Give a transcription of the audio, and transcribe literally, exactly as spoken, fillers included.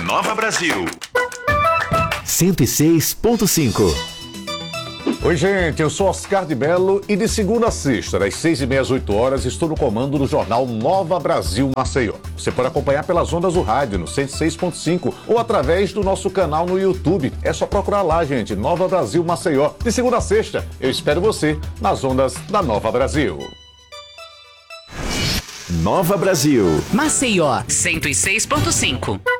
Nova Brasil. cento e seis ponto cinco. Oi, gente, eu sou Oscar de Mello e de segunda a sexta, das seis e meia às oito horas, estou no comando do jornal Nova Brasil Maceió. Você pode acompanhar pelas ondas do rádio, no cento e seis ponto cinco, ou através do nosso canal no YouTube. É só procurar lá, gente, Nova Brasil Maceió. De segunda a sexta, eu espero você nas ondas da Nova Brasil. Nova Brasil. Maceió, cento e seis ponto cinco.